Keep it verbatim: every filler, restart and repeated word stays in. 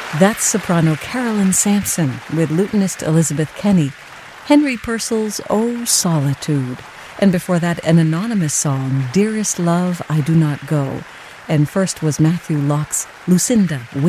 That's soprano Carolyn Sampson with lutenist Elizabeth Kenny, Henry Purcell's Oh Solitude, and before that an anonymous song, Dearest Love, I Do Not Go, and first was Matthew Locke's Lucinda,